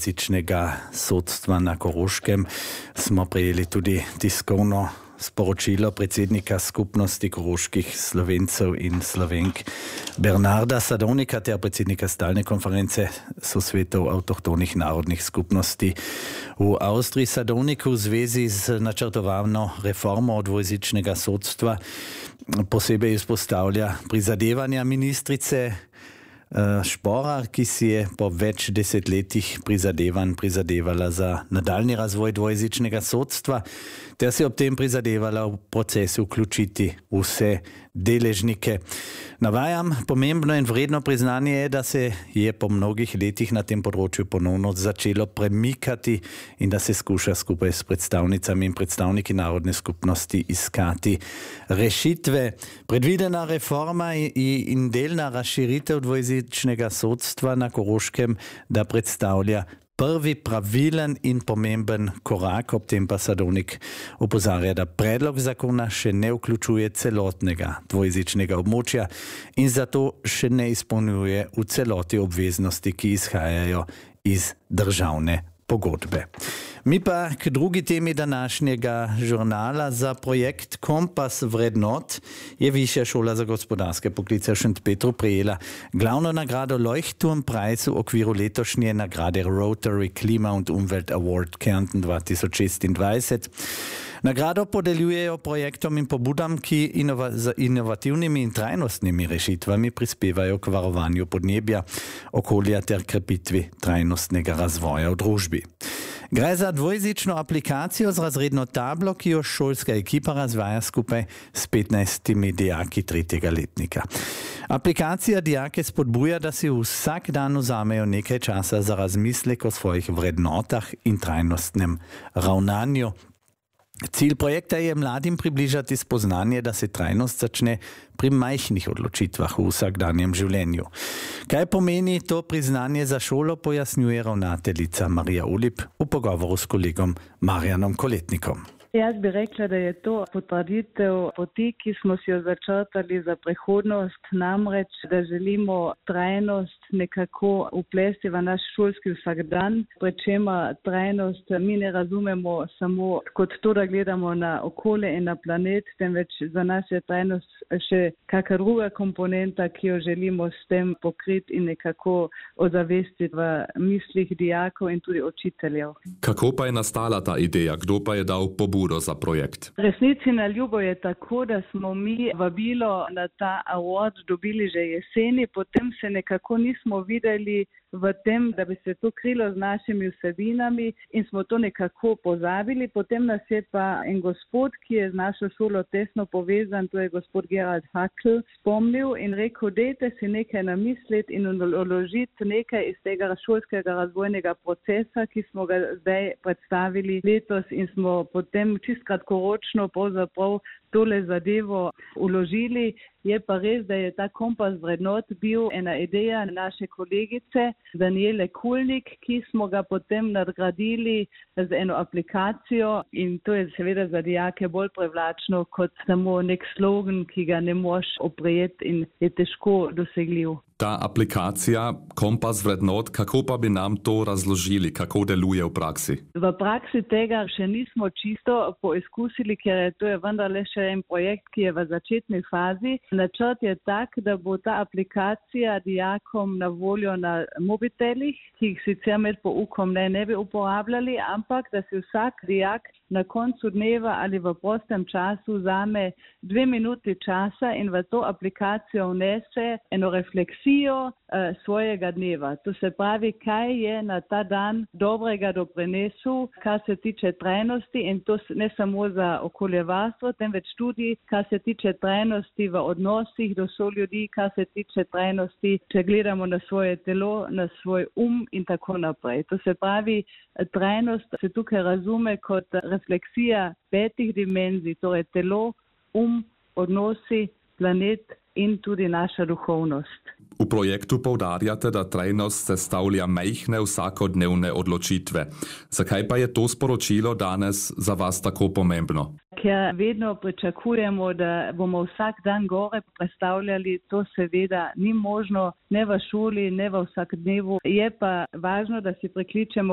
dvojezičnega sodstva na Koroškem smo prejeli tudi tiskovno sporočilo predsednika skupnosti koroških Slovencev in Slovenk Bernarda Sadovnika ter predsednika stalne konference sosvetov avtohtonih narodnih skupnosti v Avstriji. Sadovnik v zvezi z načrtovano reformo dvojezičnega sodstva posebej izpostavlja prizadevanja ministrice Šporar, ki si je po več desetletjih prizadevala za nadaljni razvoj dvojezičnega sodstva, ter si ob tem prizadevala v proces vključiti vse deležnike. Navajam, pomembno in vredno priznanje je, da se je po mnogih letih na tem področju ponovno začelo premikati in da se skuša skupaj s predstavnicami in predstavniki narodne skupnosti iskati rešitve. Predvidena reforma in delna razširitev dvojezičnega sodstva na Koroškem, da predstavlja prvi pravilen in pomemben korak, ob tem pa Sadovnik opozarja, da predlog zakona še ne vključuje celotnega dvojezičnega območja in zato še ne izpolnjuje v celoti obveznosti, ki izhajajo iz državne pogodbe. Mi pa k drugi temi današnjega žurnala. Za projekt Kompas vrednot je Višja šola za gospodarske poklice v Šentpetru prejela glavno nagrado Leuchtturmpreis v okviru letošnje nagrade Rotary Klima und Umwelt Award Kärnten 2026. Nagrado podeljujejo projektom in pobudam, ki z inovativnimi in trajnostnimi rešitvami prispevajo k varovanju podnebja, okolja ter krepitvi trajnostnega razvoja v družbi. Gre za dvojezično aplikacijo z razredno tablo, ki jo šolska ekipa razvaja skupaj s 15 dijaki 3. letnika. Aplikacija dijake spodbuja, da si vsak dan vzamejo nekaj časa za razmislek o svojih vrednotah in trajnostnem ravnanju. Cilj projekta je mladim približati spoznanje, da se trajnost začne pri majhnih odločitvah v vsakdanjem življenju. Kaj pomeni to priznanje za šolo, pojasnjuje ravnateljica Marija Ulip v pogovoru s kolegom Marjanom Koletnikom. Jaz bi rekla, da je to potrditev poti, ki smo si jo začrtali za prihodnost, namreč, da želimo trajnost nekako uplesti v naš šolski vsakdan, pri čemer trajnost mi ne razumemo samo kot to, da gledamo na okolje in na planet, temveč za nas je trajnost še kakšna druga komponenta, ki jo želimo s tem pokriti in nekako ozavestiti v mislih dijakov in tudi učiteljev. Kako pa je nastala ta ideja? Kdo pa je dal pobudo za projekt? Resnici na ljubo je tako, da smo mi vabilo na ta award dobili že jeseni, potem se nekako nismo videli v tem, da bi se to krilo z našimi vsebinami in smo to nekako pozabili. Potem nas je pa en gospod, ki je z našo šolo tesno povezan, to je gospod Gerald Hakl, spomnil in rekel, dajte si nekaj namisliti in uložiti nekaj iz tega šolskega razvojnega procesa, ki smo ga zdaj predstavili letos in smo potem čist kratkoročno pravzaprav tole zadevo uložili. Je pa res, da je ta kompas vrednot bil ena ideja naše kolegice Daniele Kulnik, ki smo ga potem nadgradili z eno aplikacijo in to je seveda za dijake bolj privlačno kot samo nek slogan, ki ga ne moš oprijeti in je težko dosegljiv. Ta aplikacija Kompas vrednot, kako pa bi nam to razložili, kako deluje v praksi? V praksi tega še nismo čisto poizkusili, ker to je vendarle še en projekt, ki je v začetni fazi. Načrt je tak, da bo ta aplikacija dijakom na voljo na mobitelih, ki jih sicer med poukom ne bi uporabljali, ampak da si vsak dijak na koncu dneva ali v prostem času vzame 2 minuti časa in v to aplikacijo vnese eno refleksijo svojega dneva. To se pravi, kaj je na ta dan dobrega doprinesel, kar se tiče trajnosti in to ne samo za okoljevarstvo, temveč tudi, kar se tiče trajnosti v odnosih do soljudi, kar se tiče trajnosti, če gledamo na svoje telo, na svoj in tako naprej. To se pravi, trajnost se tukaj razume kot refleksija 5 dimenzij, torej telo, odnosi, planet in tudi naša duhovnost. V projektu poudarjate, da trajnost sestavlja majhne vsakodnevne odločitve. Zakaj pa je to sporočilo danes za vas tako pomembno? Ker vedno pričakujemo, da bomo vsak dan gore predstavljali, to seveda ni možno, ne v šoli, ne v vsak dnevu. Je pa važno, da si prekličemo